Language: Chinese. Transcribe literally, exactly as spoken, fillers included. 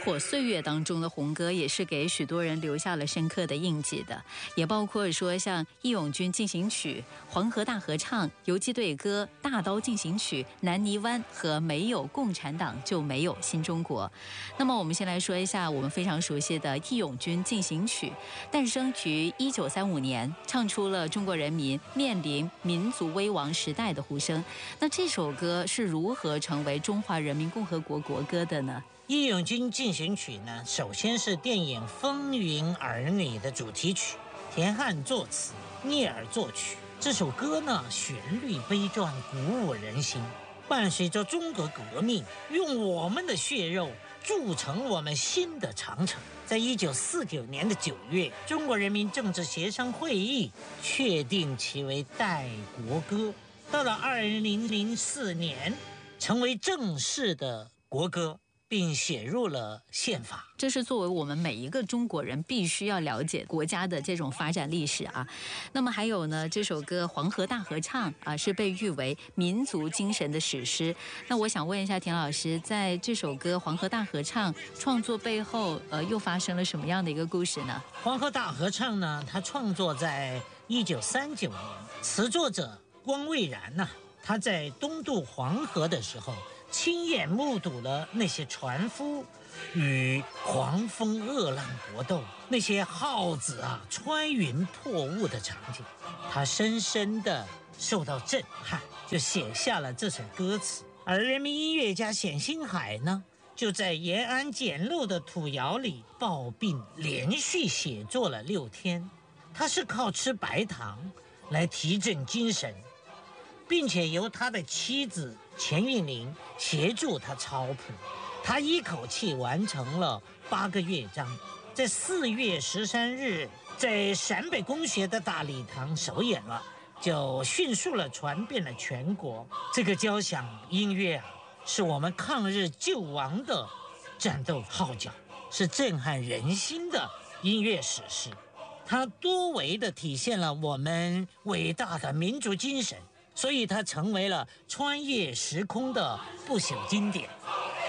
火岁月当中的红歌，也是给许多人留下了深刻的印记的，也包括说像《义勇军进行曲》、《黄河大合唱》、《游击队歌》、《大刀进行曲》、《南泥湾》和《没有共产党就没有新中国》。那么我们先来说一下我们非常熟悉的《义勇军进行曲》，诞生于一九三五年，唱出了中国人民面临民族危亡时代的呼声。那这首歌是如何成为中华人民共和国国歌的呢？ 义勇军进行曲呢，首先是电影《风云儿女》的主题曲，田汉作词，聂耳作曲。这首歌呢，旋律悲壮，鼓舞人心。伴随着中国革命，用我们的血肉铸成我们新的长城。在一九四九年的九月，中国人民政治协商会议确定其为代国歌。到了二零零四年，成为正式的国歌，并写入了宪法。 这是作为我们每一个中国人必须要了解国家的这种发展历史啊。那么还有呢，这首歌《黄河大合唱》啊，是被誉为民族精神的史诗。那我想问一下田老师，在这首歌《黄河大合唱》创作背后，呃，又发生了什么样的一个故事呢？ 黄河大合唱呢，它创作在一九三九年，词作者光蔚然呢、啊，他在东渡黄河的时候，亲眼目睹了那些船夫与狂风恶浪搏斗，那些号子啊穿云破雾的场景，他深深地受到震撼，就写下了这首歌词。而人民音乐家冼星海呢，就在延安简陋的土窑里抱病，连续写作了六天。他是靠吃白糖来提振精神，并且由他的妻子钱韵玲协助他抄谱，他一口气完成了八个乐章，在四月十三日在陕北工学的大礼堂首演了，就迅速了传遍了全国。这个交响音乐啊，是我们抗日救亡的战斗号角，是震撼人心的音乐史诗。它多维地体现了我们伟大的民族精神，所以它成为了穿越时空的不朽经典。